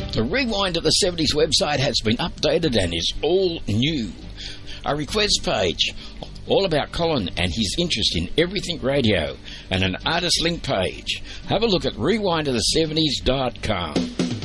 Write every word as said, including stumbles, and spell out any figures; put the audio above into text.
The Rewind of the seventies website has been updated and is all new. A request page, all about Colin and his interest in everything radio, and an artist link page. Have a look at rewind of the seventies dot com.